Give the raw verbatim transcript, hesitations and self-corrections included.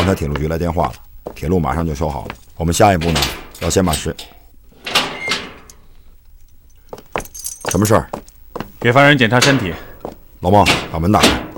刚才铁路局来电话了，铁路马上就修好了。我们下一步呢，要先把水……什么事儿？ 给犯人检查身体。 老孟，把门打开。